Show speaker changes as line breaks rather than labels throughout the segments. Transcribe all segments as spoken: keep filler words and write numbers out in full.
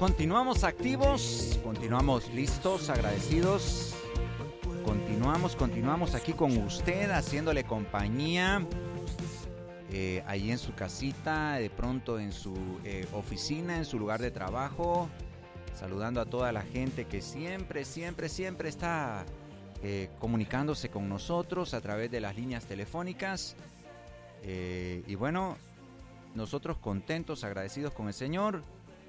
continuamos activos, continuamos listos, agradecidos. Continuamos, continuamos aquí con usted, haciéndole compañía. Eh, ahí en su casita, de pronto en su eh, oficina, en su lugar de trabajo. Saludando a toda la gente que siempre, siempre, siempre está eh, comunicándose con nosotros a través de las líneas telefónicas. Eh, y bueno, nosotros contentos, agradecidos con el Señor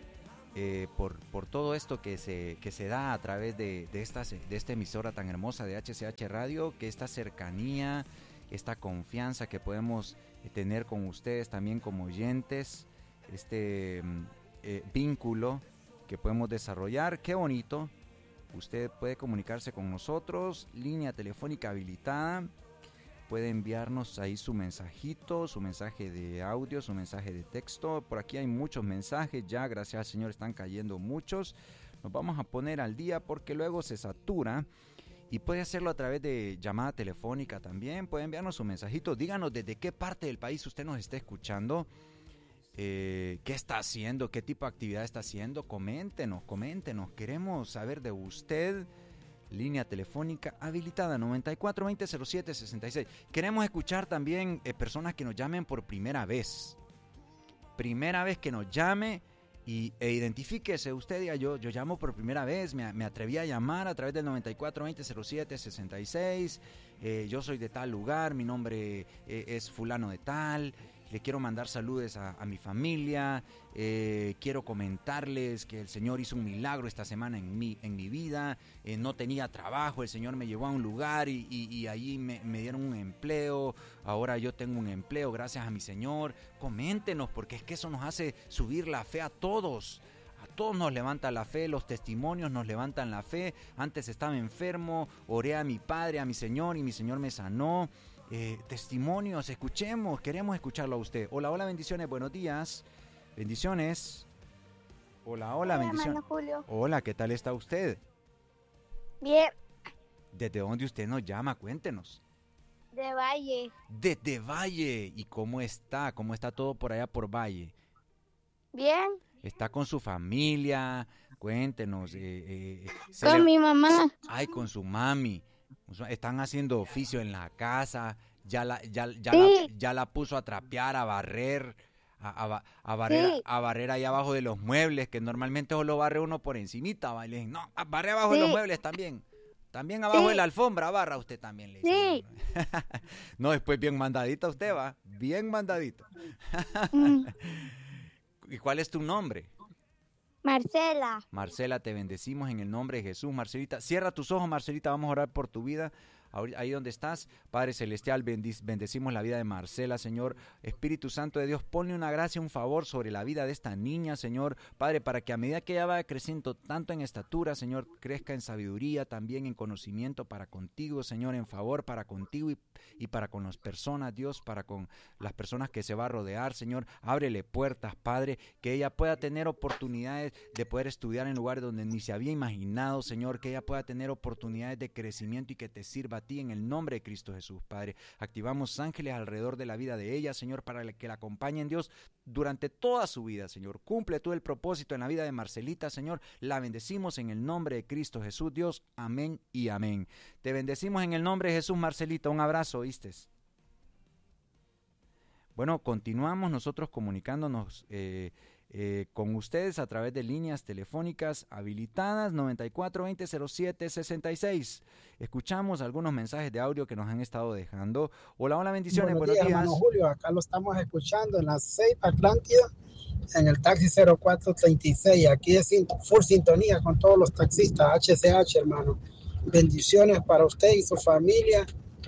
eh, por, por todo esto que se, que se da a través de, de, esta, de esta emisora tan hermosa de H C H Radio, que esta cercanía, esta confianza que podemos tener con ustedes también como oyentes, este eh, vínculo que podemos desarrollar. Qué bonito. Usted puede comunicarse con nosotros, línea telefónica habilitada. Puede enviarnos ahí su mensajito, su mensaje de audio, su mensaje de texto. Por aquí hay muchos mensajes ya, gracias al Señor están cayendo muchos. Nos vamos a poner al día porque luego se satura. Y puede hacerlo a través de llamada telefónica también. Puede enviarnos su mensajito. Díganos desde qué parte del país usted nos está escuchando. Eh, ¿Qué está haciendo? ¿Qué tipo de actividad está haciendo? Coméntenos, coméntenos. Queremos saber de usted. Línea telefónica habilitada noventa y cuatro veinte cero siete sesenta y seis. Queremos escuchar también eh, personas que nos llamen por primera vez. Primera vez que nos llame y, e identifíquese usted. Diga, yo, yo llamo por primera vez. Me, me atreví a llamar a través del noventa y cuatro veinte cero siete sesenta y seis. Eh, yo soy de tal lugar. Mi nombre eh, es fulano de tal. Le quiero mandar saludos a, a mi familia, eh, quiero comentarles que el Señor hizo un milagro esta semana en mi, en mi vida, eh, no tenía trabajo, el Señor me llevó a un lugar y, y, y allí me, me dieron un empleo, ahora yo tengo un empleo gracias a mi Señor. Coméntenos, porque es que eso nos hace subir la fe a todos. A todos nos levanta la fe, los testimonios nos levantan la fe. Antes estaba enfermo, oré a mi Padre, a mi Señor y mi Señor me sanó. Eh, testimonios, escuchemos, queremos escucharlo a usted. Hola, hola, bendiciones, buenos días. Bendiciones. Hola, hola,
Hola,
bendiciones.
hermano Julio.
Hola, ¿qué tal está usted?
Bien,
¿Desde dónde usted nos llama? Cuéntenos.
de Valle.
Desde Valle. ¿Y cómo está? ¿Cómo está todo por allá por Valle?
Bien,
¿Está con su familia? Cuéntenos. Eh, eh, se
con
le...
mi mamá.
Ay, con su mami. Están haciendo oficio en la casa. Ya la, ya, ya
Sí.
la, ya la puso a trapear, a barrer, a, a, a barrer,
Sí.
a barrer ahí abajo de los muebles, que normalmente solo barre uno por encimita, ¿va? Y le dicen, no, barre abajo
Sí.
de los muebles también. También abajo
Sí.
de la alfombra barra usted también, le dicen.
Sí.
No, después bien mandadita usted, va. Bien mandadita.
Mm,
¿Y cuál es tu nombre?
Marcela.
Marcela, te bendecimos en el nombre de Jesús. Marcelita, cierra tus ojos, Marcelita, vamos a orar por tu vida. Ahí donde estás, Padre Celestial, bendecimos la vida de Marcela, Señor. Espíritu Santo de Dios, ponle una gracia, un favor sobre la vida de esta niña, Señor. Padre, para que a medida que ella vaya creciendo tanto en estatura, Señor, crezca en sabiduría, también en conocimiento para contigo, Señor, en favor para contigo y, y para con las personas, Dios, para con las personas que se va a rodear, Señor. Ábrele puertas, Padre, que ella pueda tener oportunidades de poder estudiar en lugares donde ni se había imaginado, Señor, que ella pueda tener oportunidades de crecimiento y que te sirva a ti en el nombre de Cristo Jesús, Padre. Activamos ángeles alrededor de la vida de ella, Señor, para que la acompañen, Dios, durante toda su vida, Señor. Cumple tú el propósito en la vida de Marcelita, Señor. La bendecimos en el nombre de Cristo Jesús, Dios. Amén y amén. Te bendecimos en el nombre de Jesús, Marcelita. Un abrazo, ¿oíste? Bueno, continuamos nosotros comunicándonos eh, eh, con ustedes a través de líneas telefónicas habilitadas noventa y cuatro veinte cero siete sesenta y seis. Escuchamos algunos mensajes de audio que nos han estado dejando. Hola, hola, bendiciones, buenos,
buenos días,
días.
Hermano Julio, acá lo estamos escuchando en la seis Atlántida, en el taxi cero cuatro treinta y seis. Aquí es full sintonía con todos los taxistas H C H, hermano. Bendiciones para usted y su familia.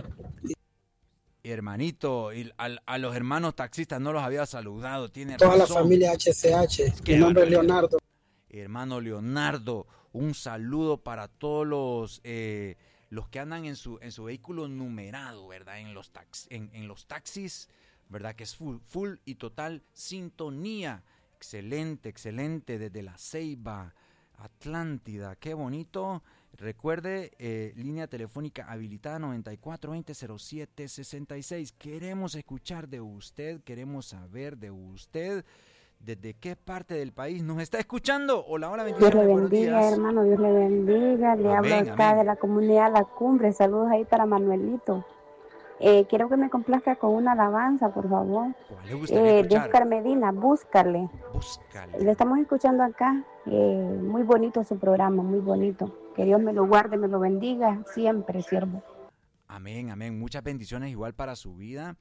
Hermanito, y a, a los hermanos taxistas no los había saludado, tiene
Toda
razón.
la familia H C H, mi nombre es Leonardo.
Hermano Leonardo, un saludo para todos los eh, los que andan en su en su vehículo numerado, ¿verdad? En los tax, en, en los taxis, ¿verdad? Que es full, full y total sintonía. Excelente, excelente, desde La Ceiba, Atlántida, qué bonito. Recuerde, eh, línea telefónica habilitada noventa y cuatro veinte cero siete sesenta y seis. Queremos escuchar de usted, queremos saber de usted. ¿Desde qué parte del país nos está escuchando? Hola, hola,
Dios
bendiciones,
le
buenos
bendiga,
días.
hermano, Dios le bendiga. Le hablo
Amén,
acá
amén.
de la comunidad La Cumbre. Saludos ahí para Manuelito. Eh, quiero que me complazca con una alabanza, por favor.
¿Cuál le gustaría
Eh, de
escuchar?
Oscar Medina, Búscale.
Búscale.
Le estamos escuchando acá. Eh, muy bonito su programa, muy bonito. Que Dios me lo guarde, me lo bendiga siempre, siervo.
Amén, amén. Muchas bendiciones igual para su vida.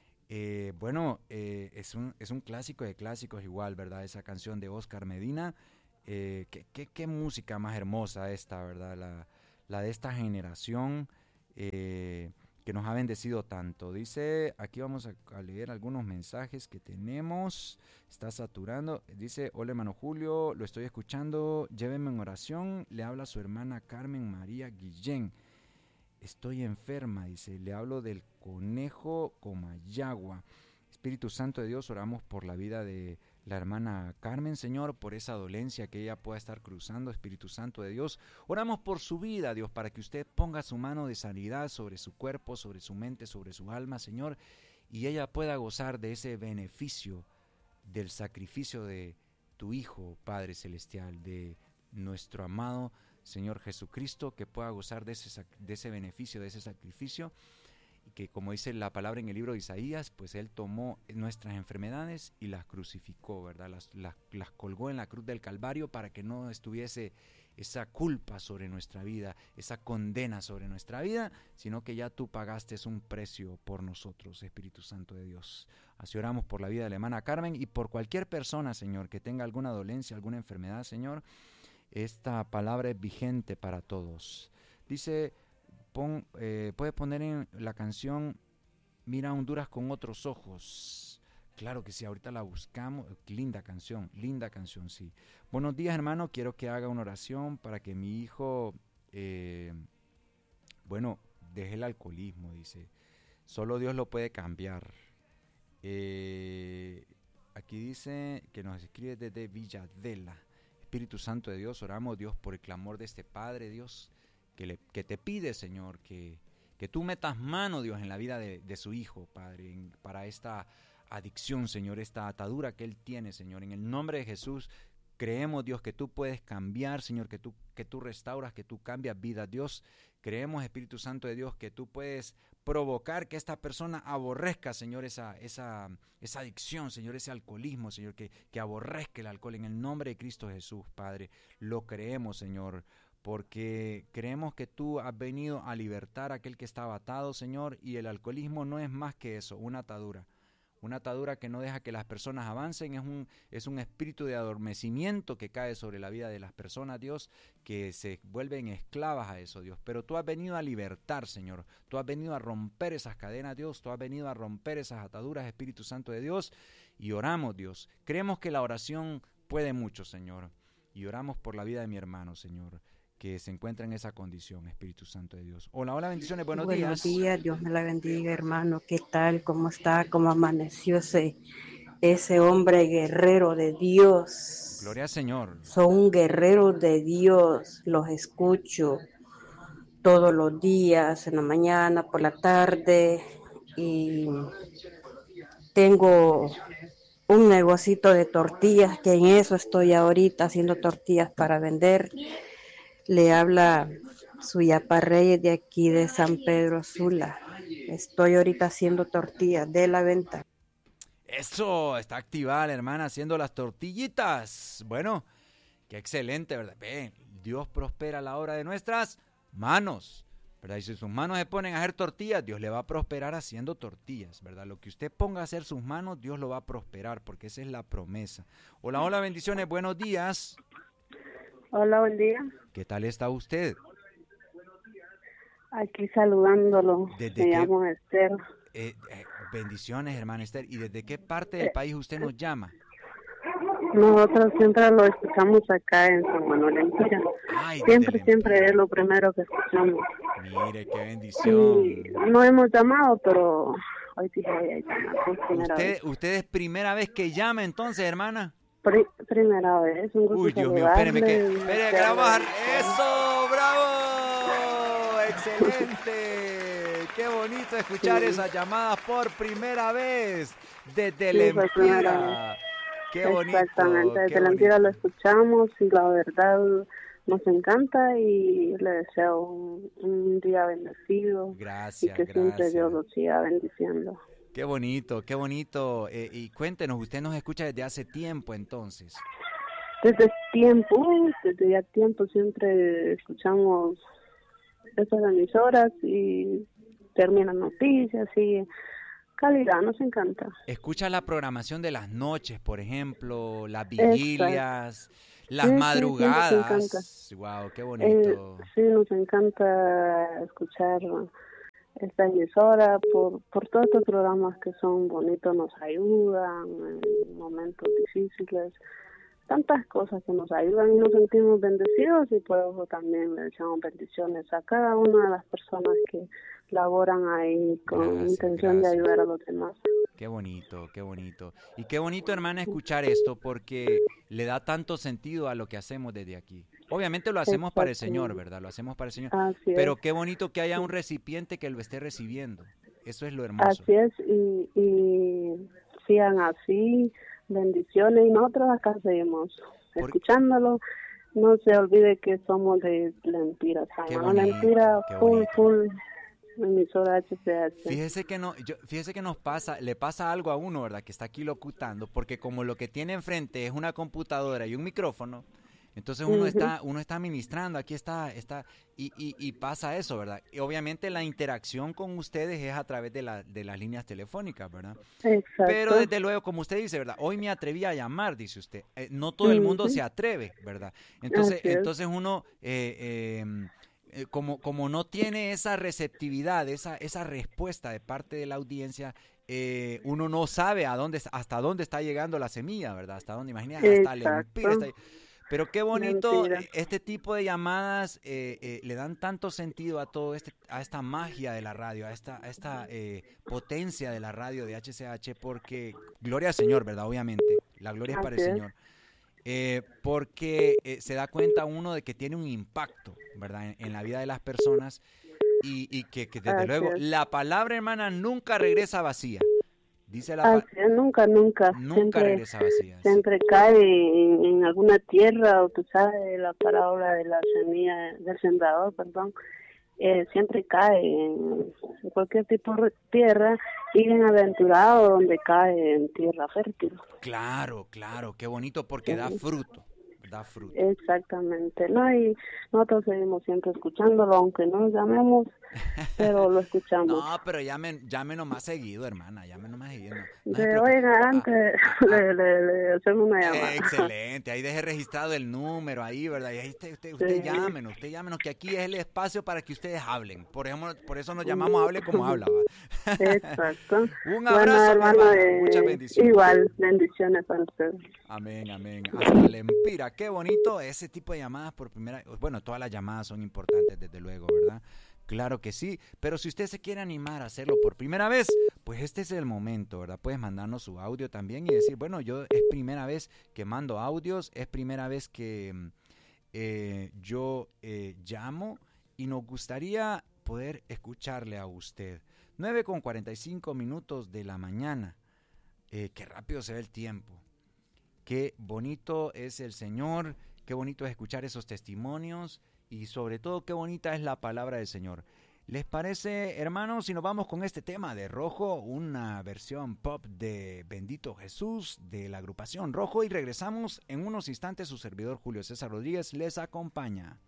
Eh, bueno, eh, es, un, es un clásico de clásicos igual, ¿verdad? Esa canción de Oscar Medina. Eh, qué, qué, qué música más hermosa esta, ¿verdad? La, la de esta generación eh, que nos ha bendecido tanto. Dice, aquí vamos a, a leer algunos mensajes que tenemos. Está saturando. Dice, hola hermano Julio, lo estoy escuchando. Llévenme en oración. Le habla su hermana Carmen María Guillén. Estoy enferma, dice, le hablo del conejo Comayagua. Espíritu Santo de Dios, oramos por la vida de la hermana Carmen, Señor, por esa dolencia que ella pueda estar cruzando, Espíritu Santo de Dios. Oramos por su vida, Dios, para que usted ponga su mano de sanidad sobre su cuerpo, sobre su mente, sobre su alma, Señor, y ella pueda gozar de ese beneficio del sacrificio de tu Hijo, Padre Celestial, de nuestro amado Señor Jesucristo, que pueda gozar de ese, de ese beneficio, de ese sacrificio, y que como dice la palabra en el libro de Isaías, pues Él tomó nuestras enfermedades y las crucificó, ¿verdad? Las, las, las colgó en la cruz del Calvario para que no estuviese esa culpa sobre nuestra vida, esa condena sobre nuestra vida, sino que ya tú pagaste un precio por nosotros, Espíritu Santo de Dios. Así oramos por la vida de la hermana Carmen y por cualquier persona, Señor, que tenga alguna dolencia, alguna enfermedad, Señor. Esta palabra es vigente para todos. Dice, pon, eh, puedes poner en la canción Mira Honduras con otros ojos. Claro que sí, ahorita la buscamos. Linda canción, linda canción, sí. Buenos días, hermano. Quiero que haga una oración para que mi hijo, eh, bueno, deje el alcoholismo, dice. Solo Dios lo puede cambiar. Eh, aquí dice que nos escribe desde Villadela. Espíritu Santo de Dios, oramos, Dios, por el clamor de este Padre, Dios, que, le, que te pide, Señor, que, que tú metas mano, Dios, en la vida de, de su Hijo, Padre, en, para esta adicción, Señor, esta atadura que Él tiene, Señor. En el nombre de Jesús, creemos, Dios, que tú puedes cambiar, Señor, que tú, que tú restauras, que tú cambias vida, Dios. Creemos, Espíritu Santo de Dios, que tú puedes provocar que esta persona aborrezca, Señor, esa, esa, esa adicción, Señor, ese alcoholismo, Señor, que, que aborrezca el alcohol en el nombre de Cristo Jesús, Padre. Lo creemos, Señor, porque creemos que tú has venido a libertar a aquel que estaba atado, Señor, y el alcoholismo no es más que eso, una atadura. Una atadura que no deja que las personas avancen, es un, es un espíritu de adormecimiento que cae sobre la vida de las personas, Dios, que se vuelven esclavas a eso, Dios. Pero tú has venido a libertar, Señor. Tú has venido a romper esas cadenas, Dios. Tú has venido a romper esas ataduras, Espíritu Santo de Dios. Y oramos, Dios. Creemos que la oración puede mucho, Señor. Y oramos por la vida de mi hermano, Señor, que se encuentra en esa condición, Espíritu Santo de Dios. Hola, hola, bendiciones, buenos, buenos días.
Buenos días, Dios me la bendiga, hermano. ¿Qué tal? ¿Cómo está? ¿Cómo amaneció ese, ese hombre guerrero de Dios?
Gloria al Señor.
Son guerreros de Dios, los escucho todos los días, en la mañana, por la tarde, y tengo un negocito de tortillas, que en eso estoy ahorita, haciendo tortillas para vender. Le habla Suyapa Reyes de aquí de San Pedro Sula. Estoy ahorita haciendo tortillas de la venta.
Eso, está activada la hermana haciendo las tortillitas. Bueno, qué excelente, ¿verdad? Ven, Dios prospera la obra de nuestras manos, ¿verdad? Y si sus manos se ponen a hacer tortillas, Dios le va a prosperar haciendo tortillas, ¿verdad? Lo que usted ponga a hacer sus manos, Dios lo va a prosperar, porque esa es la promesa. Hola, hola, bendiciones, buenos días.
Hola, buen día.
¿Qué tal está usted?
Aquí saludándolo. Me
qué,
llamo Esther.
Eh, eh, bendiciones, hermana Esther. ¿Y desde qué parte del país usted nos llama?
Nosotros siempre lo escuchamos acá en San Manuel Empira. Ay, siempre, siempre es lo primero que escuchamos.
Mire, qué bendición.
Y no hemos llamado, pero hoy dije, voy a llamar por primera
¿Usted,
vez.
¿Usted es primera vez que llama entonces, hermana?
Pri primera vez. Un gusto.
Uy, Dios mío, espéreme que... Espéreme que vamos a... ¡Eso! ¡Bravo! ¡Excelente! ¡Qué bonito escuchar sí. esas llamadas por primera vez desde sí, el Empira! Qué bonito.
Exactamente,
qué
de la mentira lo escuchamos y la verdad nos encanta y le deseo un, un día bendecido.
Gracias,
y que
gracias.
siempre Dios lo siga bendiciendo.
Qué bonito, qué bonito. Eh, y cuéntenos, usted nos escucha desde hace tiempo entonces.
Desde tiempo, desde ya tiempo siempre escuchamos estas emisoras y terminan noticias y calidad, nos encanta.
Escucha la programación de las noches, por ejemplo, las vigilias, Exacto. las sí, madrugadas. Sí, sí, wow, qué bonito.
Eh, sí, nos encanta escuchar esta emisora por, por todos estos programas que son bonitos, nos ayudan en momentos difíciles. Tantas cosas que nos ayudan y nos sentimos bendecidos y por eso también le echamos bendiciones a cada una de las personas que laboran ahí con gracias, intención gracias. de ayudar a los demás.
Qué bonito, qué bonito. Y qué bonito, hermana, escuchar esto porque le da tanto sentido a lo que hacemos desde aquí. Obviamente lo hacemos para el Señor, ¿verdad? Lo hacemos para el Señor.
Así
Pero
es.
qué bonito que haya un recipiente que lo esté recibiendo. Eso es lo hermoso.
Así es, y, y sigan así. Bendiciones y nosotros acá seguimos Por... escuchándolo. No se olvide que somos de Lempira, no Lempira, full, full, emisora H C H.
Fíjese que no, yo, fíjese que nos pasa, le pasa algo a uno, ¿verdad? Que está aquí locutando, porque como lo que tiene enfrente es una computadora y un micrófono, entonces uno uh-huh. está, uno está ministrando, aquí está, está, y, y, y pasa eso, ¿verdad? Y obviamente la interacción con ustedes es a través de la, de las líneas telefónicas, ¿verdad?
Exacto.
Pero desde luego, como usted dice, ¿verdad? Hoy me atreví a llamar, dice usted. Eh, no todo el mundo uh-huh. se atreve, ¿verdad? Entonces, entonces uno, eh, eh, eh, como, como no tiene esa receptividad, esa, esa respuesta de parte de la audiencia, eh, uno no sabe a dónde, hasta dónde está llegando la semilla, ¿verdad? Hasta dónde, imagínate, hasta Lempira, hasta... Pero qué bonito, Mentira. este tipo de llamadas eh, eh, le dan tanto sentido a todo este, a esta magia de la radio, a esta, a esta eh, potencia de la radio de H C H, porque gloria al Señor, ¿verdad? Obviamente, la gloria es para el Señor. Eh, porque eh, se da cuenta uno de que tiene un impacto, ¿verdad? En, en la vida de las personas y, y que, que desde Así luego es. la palabra, hermana, nunca regresa vacía. Dice la
pa- Así es, nunca, nunca.
Nunca
siempre,
regresa vacía.
Siempre cae en, en alguna tierra, o tú sabes la parábola de la semilla del sembrador, perdón. Eh, siempre cae en, en cualquier tipo de tierra y bienaventurado donde cae en tierra fértil.
Claro, claro, qué bonito porque sí. da fruto. Da fruto.
Exactamente, no, y nosotros seguimos siempre escuchándolo, aunque no nos llamemos, pero lo escuchamos.
No, pero llamen, llámenos más seguido, hermana, llámenos más seguido. No, no
de oiga, antes ah, le, le, le hacemos una llamada.
Excelente, ahí deje registrado el número ahí, ¿verdad? Y ahí usted, usted, usted sí. llámenos, usted llámenos, que aquí es el espacio para que ustedes hablen. Por ejemplo, por eso nos llamamos Hable como habla, ¿va?
Exacto.
Un abrazo,
bueno, hermano, eh,
muchas bendiciones.
Igual, bendiciones para ustedes.
Amén, amén. Hasta Lempira, qué bonito ese tipo de llamadas por primera vez. Bueno, todas las llamadas son importantes, desde luego, ¿verdad? Claro que sí, pero si usted se quiere animar a hacerlo por primera vez, pues este es el momento, ¿verdad? Puedes mandarnos su audio también y decir, bueno, yo es primera vez que mando audios, es primera vez que eh, yo eh, llamo y nos gustaría poder escucharle a usted. nueve con cuarenta y cinco minutos de la mañana, eh, qué rápido se ve el tiempo, qué bonito es el Señor, qué bonito es escuchar esos testimonios. Y sobre todo, qué bonita es la palabra del Señor. ¿Les parece, hermanos, si nos vamos con este tema de Rojo, una versión pop de Bendito Jesús de la agrupación Rojo? Y regresamos en unos instantes. Su servidor Julio César Rodríguez les acompaña.